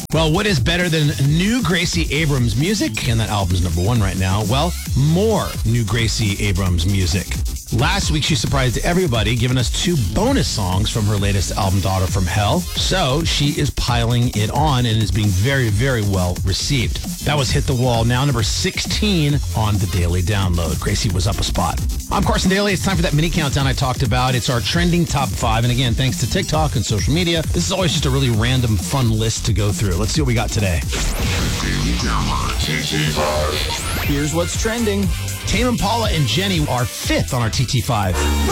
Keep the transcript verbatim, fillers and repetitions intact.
Well, what is better than new Gracie Abrams music? And that album's number one right now. Well, more new Gracie Abrams music. Last week, she surprised everybody, giving us two bonus songs from her latest album, Daughter from Hell. So she is piling it on and is being very, very well received. That was Hit the Wall, now number sixteen on the Daily Download. Gracie was up a spot. I'm Carson Daly. It's time for that mini countdown I talked about. It's our trending top five. And again, thanks to TikTok and social media, this is always just a really random, fun list to go through. Let's see what we got today. Daily Download T T five. Here's what's trending. Tame Impala and Jenny are fifth on our T T five.